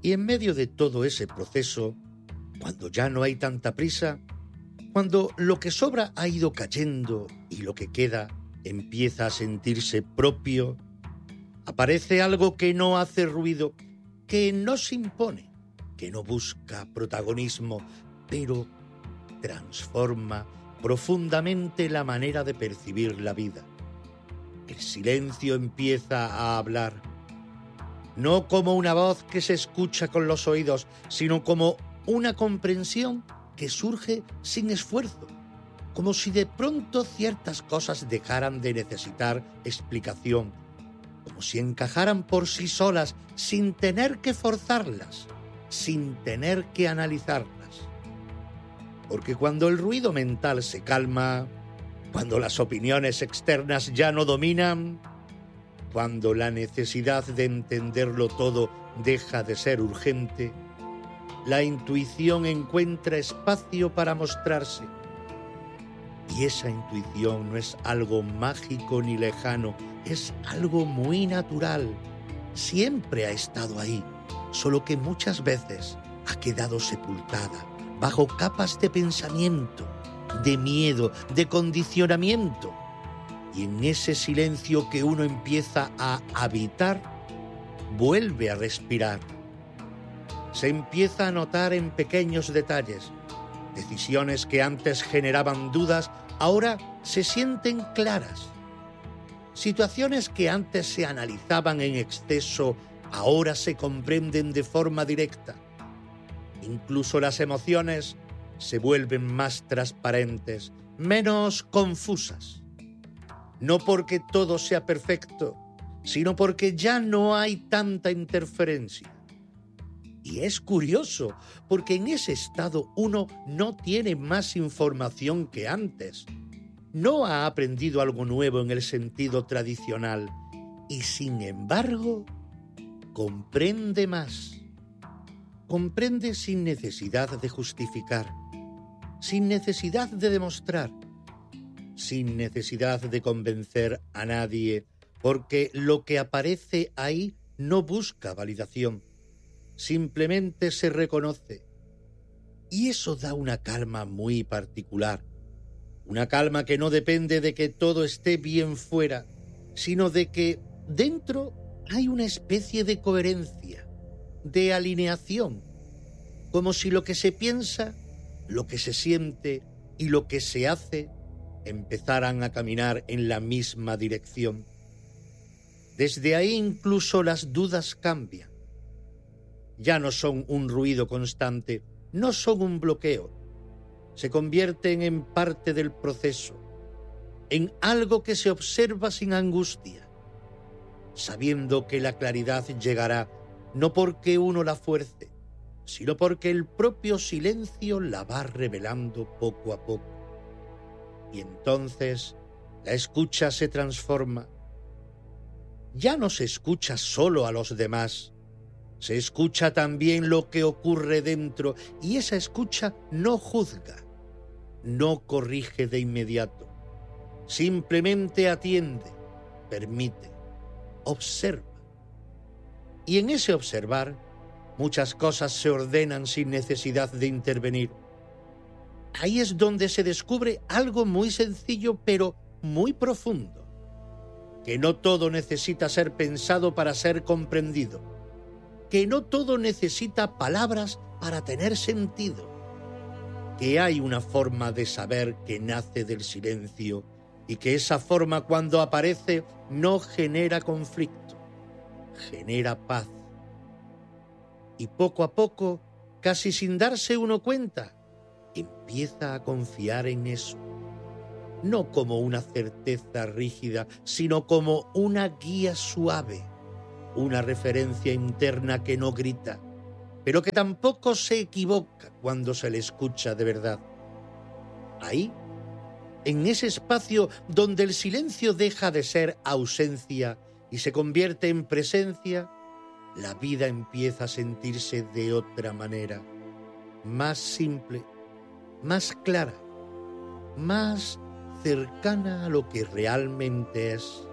Y en medio de todo ese proceso, cuando ya no hay tanta prisa, cuando lo que sobra ha ido cayendo y lo que queda empieza a sentirse propio, aparece algo que no hace ruido, que no se impone, que no busca protagonismo, pero transforma profundamente la manera de percibir la vida. El silencio empieza a hablar, no como una voz que se escucha con los oídos, sino como una comprensión que surge sin esfuerzo, como si de pronto ciertas cosas dejaran de necesitar explicación, como si encajaran por sí solas, sin tener que forzarlas, sin tener que analizarlas. Porque cuando el ruido mental se calma, cuando las opiniones externas ya no dominan, cuando la necesidad de entenderlo todo deja de ser urgente, la intuición encuentra espacio para mostrarse. Y esa intuición no es algo mágico ni lejano, es algo muy natural. Siempre ha estado ahí, solo que muchas veces ha quedado sepultada bajo capas de pensamiento, de miedo, de condicionamiento. Y en ese silencio que uno empieza a habitar, vuelve a respirar. Se empieza a notar en pequeños detalles. Decisiones que antes generaban dudas, ahora se sienten claras. Situaciones que antes se analizaban en exceso, ahora se comprenden de forma directa. Incluso las emociones se vuelven más transparentes, menos confusas. No porque todo sea perfecto, sino porque ya no hay tanta interferencia. Y es curioso, porque en ese estado uno no tiene más información que antes. No ha aprendido algo nuevo en el sentido tradicional y, sin embargo, comprende más. Comprende sin necesidad de justificar, sin necesidad de demostrar, sin necesidad de convencer a nadie, porque lo que aparece ahí no busca validación. Simplemente se reconoce. Y eso da una calma muy particular. Una calma que no depende de que todo esté bien fuera, sino de que dentro hay una especie de coherencia, de alineación, como si lo que se piensa, lo que se siente y lo que se hace empezaran a caminar en la misma dirección. Desde ahí incluso las dudas cambian. Ya no son un ruido constante, no son un bloqueo. Se convierten en parte del proceso, en algo que se observa sin angustia, sabiendo que la claridad llegará no porque uno la fuerce, sino porque el propio silencio la va revelando poco a poco. Y entonces la escucha se transforma. Ya no se escucha solo a los demás, se escucha también lo que ocurre dentro, y esa escucha no juzga, no corrige de inmediato, simplemente atiende, permite, observa. Y en ese observar, muchas cosas se ordenan sin necesidad de intervenir. Ahí es donde se descubre algo muy sencillo pero muy profundo, que no todo necesita ser pensado para ser comprendido, que no todo necesita palabras para tener sentido, que hay una forma de saber que nace del silencio y que esa forma cuando aparece no genera conflicto, genera paz. Y poco a poco, casi sin darse uno cuenta, empieza a confiar en eso, no como una certeza rígida, sino como una guía suave, una referencia interna que no grita, pero que tampoco se equivoca cuando se le escucha de verdad. Ahí, en ese espacio donde el silencio deja de ser ausencia y se convierte en presencia, la vida empieza a sentirse de otra manera, más simple, más clara, más cercana a lo que realmente es.